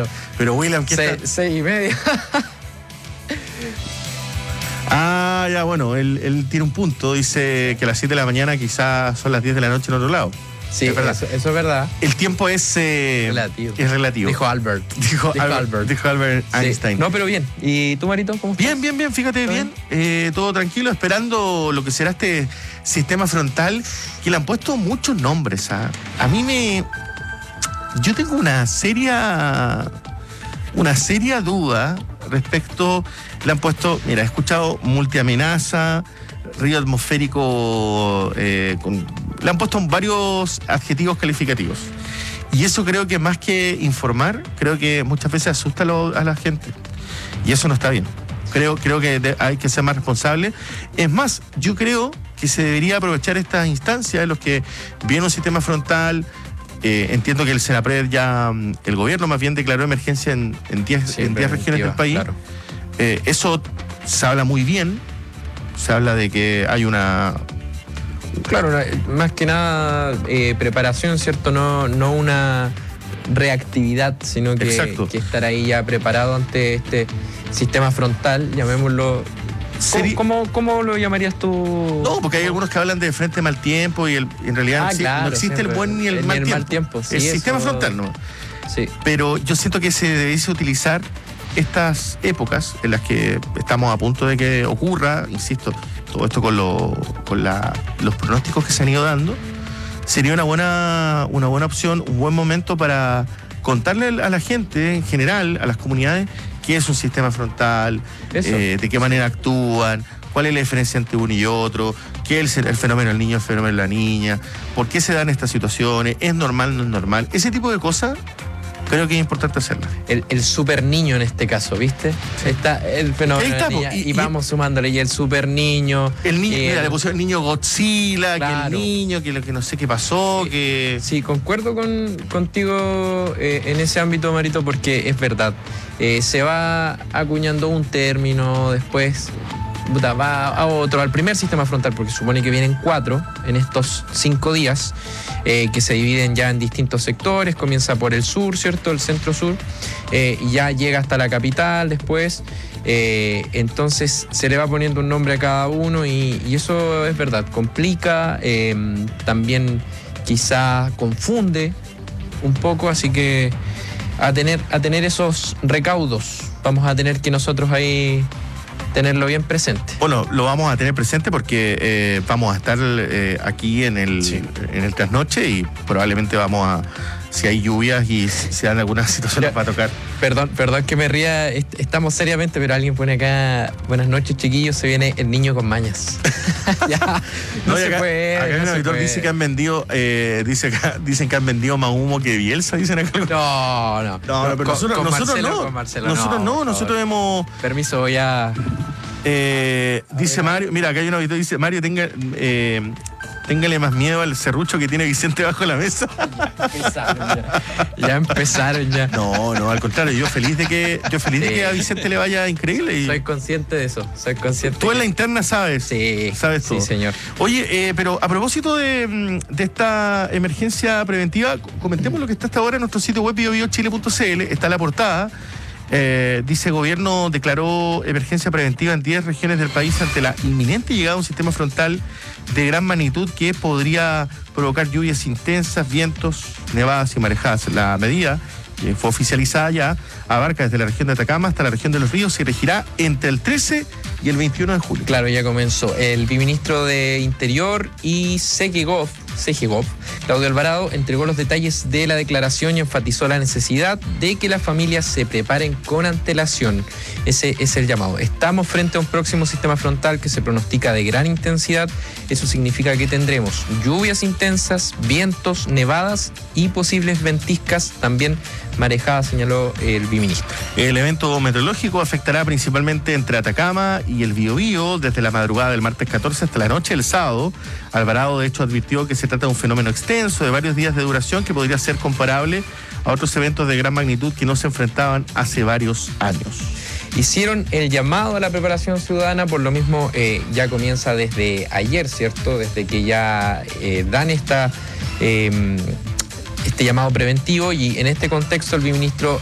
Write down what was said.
Claro. Pero William, ¿qué está? 6:30. Ah, ya, bueno, él tiene un punto. Dice que a las 7 de la mañana quizás son las 10 de la noche en otro lado. Sí, es verdad. eso es verdad. El tiempo es relativo. Dijo Albert. Dijo Albert Einstein. Sí. No, pero bien. ¿Y tú, Marito, cómo estás? Bien, fíjate bien. Todo tranquilo, esperando lo que será este sistema frontal, que le han puesto muchos nombres. A mí yo tengo una seria duda respecto. Le han puesto, mira, he escuchado multiamenaza, río atmosférico, le han puesto varios adjetivos calificativos. Y eso creo que más que informar, creo que muchas veces asusta a la gente. Y eso no está bien. Creo que hay que ser más responsable. Es más, yo creo que se debería aprovechar estas instancias en los que viene un sistema frontal. Entiendo que el Senapred ya, el gobierno más bien declaró emergencia en 10 regiones del país. Claro. Eso se habla muy bien. Se habla de que hay una... Claro, más que nada preparación, ¿cierto? No una reactividad, sino que estar ahí ya preparado ante este sistema frontal, llamémoslo. ¿Cómo lo llamarías tú? No, porque hay algunos que hablan de frente mal tiempo y en realidad no existe el buen ni el mal tiempo. Sí, el sistema frontal, ¿no? Sí. Pero yo siento que se debiese utilizar estas épocas en las que estamos a punto de que ocurra, insisto, todo esto con los pronósticos que se han ido dando, sería una buena opción, un buen momento para contarle a la gente en general, a las comunidades, qué es un sistema frontal, de qué manera actúan, cuál es la diferencia entre uno y otro, qué es el fenómeno del niño, el fenómeno de la niña, por qué se dan estas situaciones, es normal, no es normal, ese tipo de cosas. Creo que es importante hacerlo. El super niño en este caso, ¿viste? Sí. Está el fenómeno de la niña, y vamos sumándole, y el super niño. El niño, mira, le pusieron el niño Godzilla, claro. Que el niño, que no sé qué pasó, que... Sí, concuerdo contigo en ese ámbito, Marito, porque es verdad. Se va acuñando un término, después va a otro, al primer sistema frontal, porque supone que vienen 4 en estos 5 días. Que se dividen ya en distintos sectores, comienza por el sur, ¿cierto? El centro-sur, y ya llega hasta la capital después, entonces se le va poniendo un nombre a cada uno y eso es verdad, complica, también quizá confunde un poco, así que a tener esos recaudos, vamos a tener que nosotros ahí tenerlo bien presente. Bueno, lo vamos a tener presente porque vamos a estar aquí en el trasnoche y probablemente si hay lluvias y se dan algunas situaciones para tocar. Perdón que me ría, estamos seriamente, pero alguien pone acá, buenas noches chiquillos, se viene el niño con mañas. Ya, no se puede. Acá el auditor dice que han vendido, dicen que han vendido más humo que Bielsa, dicen acá. No, pero nosotros hemos... Permiso, voy a... dice Mario, mira, acá hay un auditor, dice Mario, téngale más miedo al serrucho que tiene Vicente bajo la mesa. Ya empezaron. No, al contrario, yo feliz de que a Vicente le vaya increíble. Soy consciente de eso, Tú en la interna sabes. Sí, sabes todo. Sí, señor. Oye, pero a propósito de esta emergencia preventiva, comentemos lo que está hasta ahora en nuestro sitio web biobiochile.cl, está la portada. Dice, gobierno declaró emergencia preventiva en 10 regiones del país ante la inminente llegada de un sistema frontal de gran magnitud que podría provocar lluvias intensas, vientos, nevadas y marejadas. La medida, que fue oficializada ya, abarca desde la región de Atacama hasta la región de Los Ríos y regirá entre el 13 y el 21 de julio. Claro, ya comenzó. El viceministro de Interior y CGGOV, Claudio Alvarado, entregó los detalles de la declaración y enfatizó la necesidad de que las familias se preparen con antelación. Ese es el llamado. Estamos frente a un próximo sistema frontal que se pronostica de gran intensidad. Eso significa que tendremos lluvias intensas, vientos, nevadas y posibles ventiscas, también marejadas, señaló el viceministro. El evento meteorológico afectará principalmente entre Atacama y el Biobío desde la madrugada del martes 14 hasta la noche del sábado. Alvarado, de hecho, advirtió que se trata de un fenómeno extenso de varios días de duración que podría ser comparable a otros eventos de gran magnitud que no se enfrentaban hace varios años. Hicieron el llamado a la preparación ciudadana, por lo mismo ya comienza desde ayer, ¿cierto? Desde que ya dan este llamado preventivo, y en este contexto el viceministro